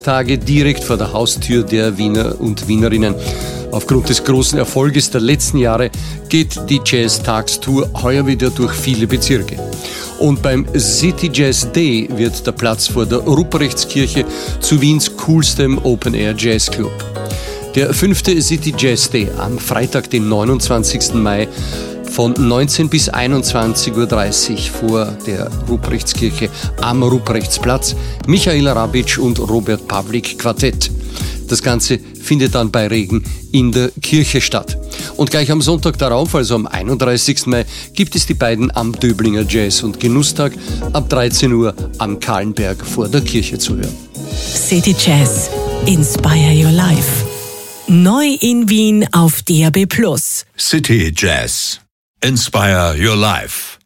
Tage direkt vor der Haustür der Wiener und Wienerinnen. Aufgrund des großen Erfolges der letzten Jahre geht die Jazz-Tagstour heuer wieder durch viele Bezirke. Und beim City Jazz Day wird der Platz vor der Ruprechtskirche zu Wiens coolstem Open-Air Jazz Club. Der 5. City Jazz Day am Freitag, den 29. Mai, von 19 bis 21.30 Uhr vor der Ruprechtskirche am Ruprechtsplatz. Michael Rabitsch und Robert Pavlik Quartett. Das Ganze findet dann bei Regen in der Kirche statt. Und gleich am Sonntag darauf, also am 31. Mai, gibt es die beiden am Döblinger Jazz- und Genusstag ab 13 Uhr am Kahlenberg vor der Kirche zu hören. City Jazz. Inspire your life. Neu in Wien auf DAB+. City Jazz. Inspire your life.